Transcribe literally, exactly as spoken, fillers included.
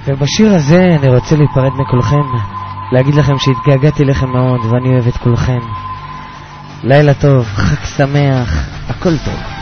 ובשיר הזה אני רוצה להיפרד מכולכם, להגיד לכם שהתגעגעתי לכם מאוד ואני אוהב את כולכם. לילה טוב, חג שמח, הכל טוב.